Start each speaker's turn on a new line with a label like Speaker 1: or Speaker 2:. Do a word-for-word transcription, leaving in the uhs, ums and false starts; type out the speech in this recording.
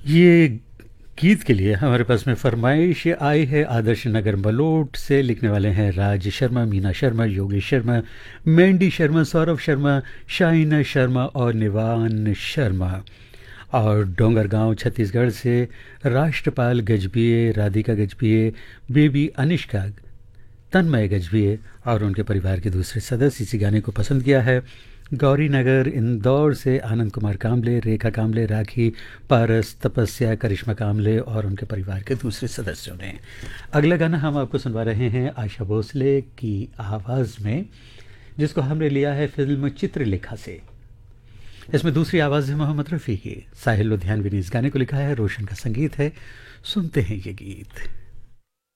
Speaker 1: ये गीत के लिए हमारे पास में फरमाइश आई है आदर्श नगर मलोट से। लिखने वाले हैं राज शर्मा, मीना शर्मा, योगेश शर्मा, मेंडी शर्मा, सौरभ शर्मा, शाहिना शर्मा और निवान शर्मा। और डोंगरगांव छत्तीसगढ़ से राष्ट्रपाल गजबिये, राधिका गजबिये, बेबी अनिष्का, तन्मय गजबिये और उनके परिवार के दूसरे सदस्य इसी गाने को पसंद किया है। गौरी नगर इंदौर से आनंद कुमार कामले, रेखा कामले, राखी, पारस, तपस्या, करिश्मा कामले और उनके परिवार के दूसरे सदस्यों ने। अगला गाना हम आपको सुनवा रहे हैं आशा भोसले की आवाज़ में, जिसको हमने लिया है फिल्म चित्रलेखा से। इसमें दूसरी आवाज़ है मोहम्मद रफ़ी की। साहिल लुधियानवी ने इस गाने को लिखा है, रोशन का संगीत है। सुनते हैं ये गीत।